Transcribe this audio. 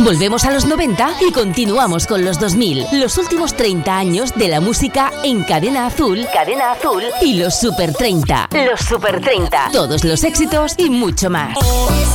Volvemos a los 90 y continuamos con los 2000. Los últimos 30 años de la música en Cadena Azul. Cadena Azul y los Super 30. Los Super 30. Todos los éxitos y mucho más.